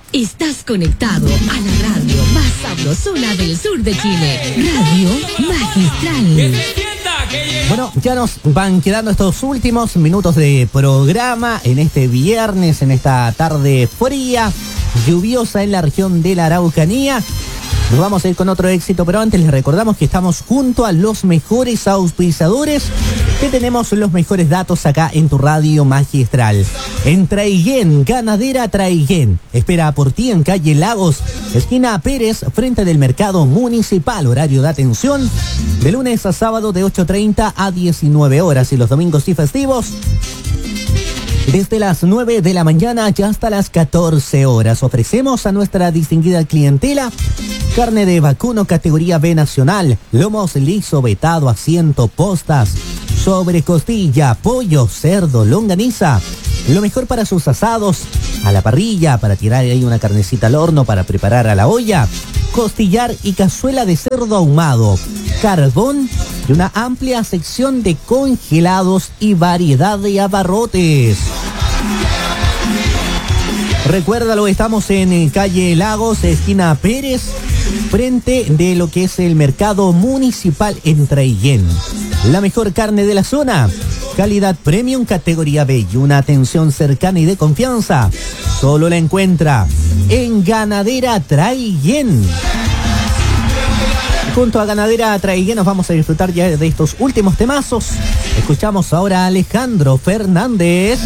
Estás conectado a la radio más sabrosona del sur de Chile. Radio Magistral. Bueno, ya nos van quedando estos últimos minutos de programa en este viernes, en esta tarde fría, lluviosa en la región de la Araucanía. Nos vamos a ir con otro éxito, pero antes les recordamos que estamos junto a los mejores auspiciadores, que tenemos los mejores datos acá en tu radio magistral. En Traiguén, Ganadera Traiguén. Espera por ti en calle Lagos, esquina Pérez, frente del mercado municipal. Horario de atención de lunes a sábado de 8:30 a 19 horas y los domingos y festivos desde las 9 de la mañana ya hasta las 14 horas. Ofrecemos a nuestra distinguida clientela carne de vacuno categoría B nacional, lomos liso, vetado, asiento, postas, sobrecostilla, pollo, cerdo, longaniza. Lo mejor para sus asados, a la parrilla, para tirar ahí una carnecita al horno, para preparar a la olla, costillar y cazuela de cerdo ahumado, carbón y una amplia sección de congelados y variedad de abarrotes. Recuérdalo, estamos en calle Lagos, esquina Pérez, frente de lo que es el mercado municipal en Traiguén. La mejor carne de la zona, calidad premium categoría B y una atención cercana y de confianza, solo la encuentra en Ganadera Traiguén. Junto a Ganadera Traiguén nos vamos a disfrutar ya de estos últimos temazos. Escuchamos ahora a Alejandro Fernández.